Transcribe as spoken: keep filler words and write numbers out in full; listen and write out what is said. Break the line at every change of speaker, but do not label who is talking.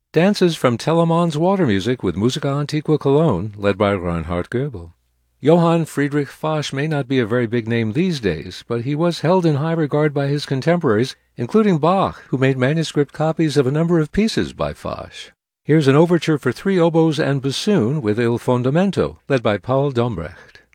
Dances from Telemann's Water Music with Musica Antiqua Cologne, led by Reinhard Goebel. Johann Friedrich Foch may not be a very big name these days, but he was held in high regard by his contemporaries, including Bach, who made manuscript copies of a number of pieces by Foch. Here's an overture for three oboes and bassoon with Il Fondamento, led by Paul Dombrecht.